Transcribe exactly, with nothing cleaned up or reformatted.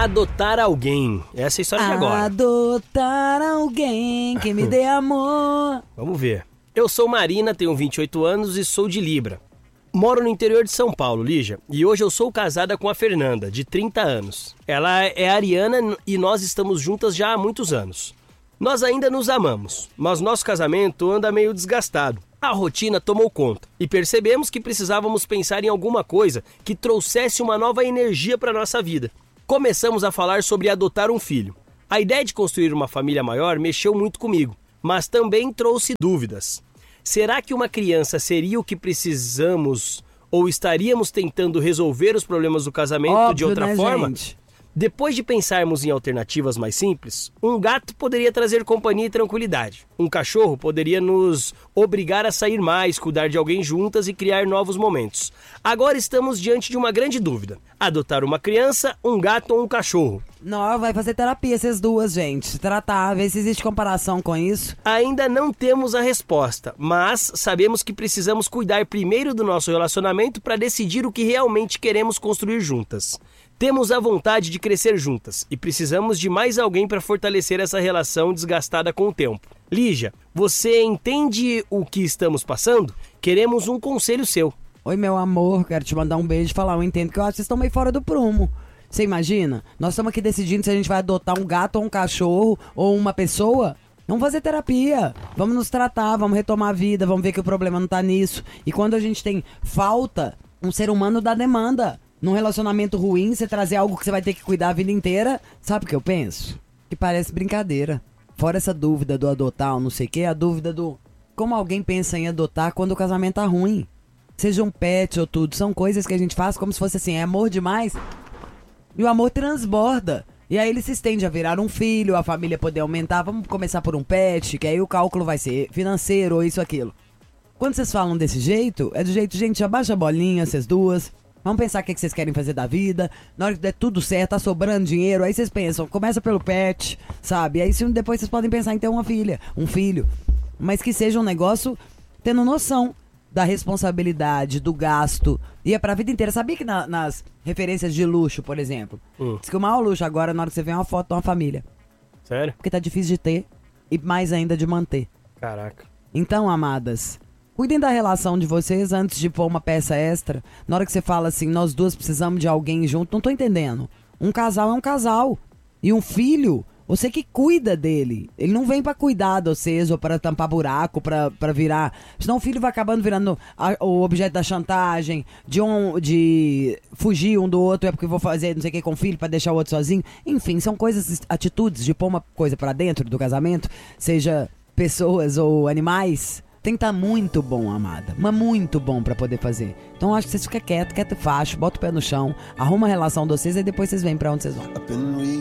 Adotar alguém. Essa é a história de agora. Adotar alguém que me dê amor. Vamos ver. Eu sou Marina, tenho vinte e oito anos e sou de Libra. Moro no interior de São Paulo, Lígia, e hoje eu sou casada com a Fernanda, de trinta anos. Ela é ariana e nós estamos juntas já há muitos anos. Nós ainda nos amamos, mas nosso casamento anda meio desgastado. A rotina tomou conta e percebemos que precisávamos pensar em alguma coisa que trouxesse uma nova energia para nossa vida. Começamos a falar sobre adotar um filho. A ideia de construir uma família maior mexeu muito comigo, mas também trouxe dúvidas. Será que uma criança seria o que precisamos ou estaríamos tentando resolver os problemas do casamento Óbvio, de outra né, forma? gente? Depois de pensarmos em alternativas mais simples, um gato poderia trazer companhia e tranquilidade. Um cachorro poderia nos obrigar a sair mais, cuidar de alguém juntas e criar novos momentos. Agora estamos diante de uma grande dúvida. Adotar uma criança, um gato ou um cachorro? Não, vai fazer terapia essas duas, gente. Se tratar, ver se existe comparação com isso. Ainda não temos a resposta, mas sabemos que precisamos cuidar primeiro do nosso relacionamento para decidir o que realmente queremos construir juntas. Temos a vontade de crescer juntas e precisamos de mais alguém para fortalecer essa relação desgastada com o tempo. Lígia, você entende o que estamos passando? Queremos um conselho seu. Oi, meu amor, quero te mandar um beijo e falar, eu entendo que eu acho que vocês estão meio fora do prumo. Você imagina? Nós estamos aqui decidindo se a gente vai adotar um gato ou um cachorro ou uma pessoa. Vamos fazer terapia, vamos nos tratar, vamos retomar a vida, vamos ver que o problema não tá nisso. E quando a gente tem falta, um ser humano dá demanda. Num relacionamento ruim, você trazer algo que você vai ter que cuidar a vida inteira, sabe o que eu penso? Que parece brincadeira. Fora essa dúvida do adotar ou não sei o que, a dúvida do como alguém pensa em adotar quando o casamento tá ruim. Seja um pet ou tudo, são coisas que a gente faz como se fosse assim, é amor demais. E o amor transborda. E aí ele se estende a virar um filho, a família poder aumentar. Vamos começar por um pet, que aí o cálculo vai ser financeiro ou isso, aquilo. Quando vocês falam desse jeito, é do jeito, gente, abaixa a bolinha, vocês duas. Vamos pensar o que vocês querem fazer da vida. Na hora que der tudo certo, tá sobrando dinheiro, aí vocês pensam, começa pelo pet, sabe? Aí depois vocês podem pensar em ter uma filha, um filho. Mas que seja um negócio tendo noção da responsabilidade, do gasto. E é pra vida inteira. Sabia que na, nas referências de luxo, por exemplo, Hum. diz que o maior luxo agora, na hora que você vê uma foto de uma família. Sério? Porque tá difícil de ter e mais ainda de manter. Caraca. Então, amadas, cuidem da relação de vocês antes de pôr uma peça extra. Na hora que você fala assim, nós duas precisamos de alguém junto, não tô entendendo. Um casal é um casal. E um filho, você que cuida dele. Ele não vem pra cuidar de vocês ou pra tampar buraco, pra, pra virar... Senão o filho vai acabando virando a, o objeto da chantagem, de, um, de fugir um do outro, é porque vou fazer não sei o que com o filho pra deixar o outro sozinho. Enfim, são coisas, atitudes de pôr uma coisa pra dentro do casamento, seja pessoas ou animais... Tem que estar muito bom, amada. Mas muito bom pra poder fazer. Então acho que vocês ficam quietos, quieto e facho, bota o pé no chão, arruma a relação de vocês e depois vocês vêm pra onde vocês vão.